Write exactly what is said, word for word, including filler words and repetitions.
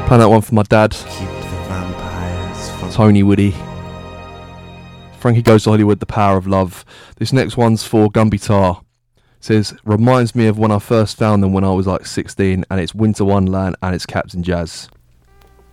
Playing that one for my dad, Keep the vampires from Tony Woody. Frankie Goes to Hollywood, The Power of Love. This next one's for Gumby Tar. It says, reminds me of when I first found them when I was like sixteen, and it's Winter Wonderland and it's Captain Jazz.